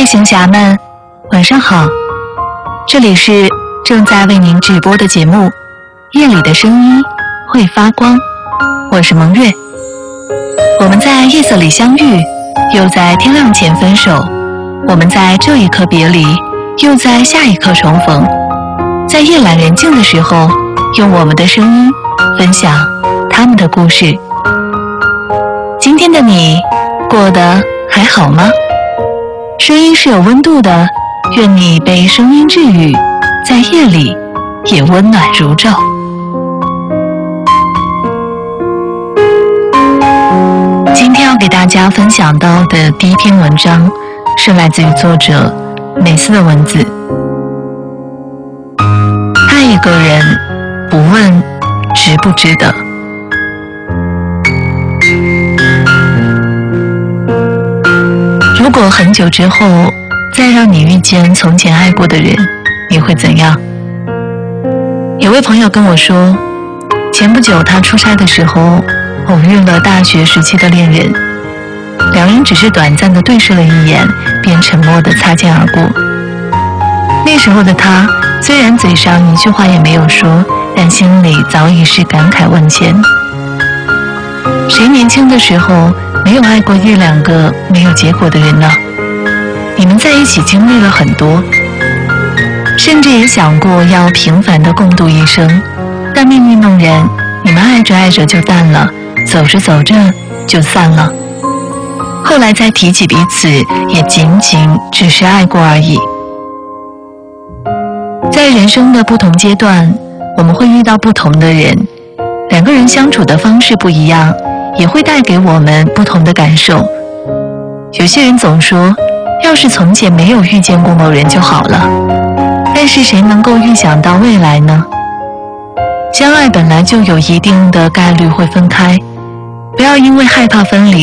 行侠们，晚上好，这里是正在为您直播的节目《夜里的声音会发光》，我是蒙月。我们在夜色里相遇，又在天亮前分手，我们在这一刻别离，又在下一刻重逢。在夜阑人静的时候，用我们的声音分享他们的故事。今天的你过得还好吗？声音是有温度的，愿你被声音治愈，在夜里也温暖如昼。今天要给大家分享到的第一篇文章是来自于作者美斯的文字。爱一个人，不问值不值得。如果很久之后再让你遇见从前爱过的人，你会怎样？有位朋友跟我说，前不久他出差的时候偶遇了大学时期的恋人，两人只是短暂地对视了一眼，便沉默地擦肩而过。那时候的他虽然嘴上一句话也没有说，但心里早已是感慨万千。谁年轻的时候没有爱过一两个没有结果的人呢？你们在一起经历了很多，甚至也想过要平凡地共度一生，但命运弄人，你们爱着爱着就淡了，走着走着就散了。后来再提起彼此，也仅仅只是爱过而已。在人生的不同阶段，我们会遇到不同的人，两个人相处的方式不一样，也会带给我们不同的感受。有些人总说，要是从前没有遇见过某人就好了，但是谁能够预想到未来呢？相爱本来就有一定的概率会分开，不要因为害怕分离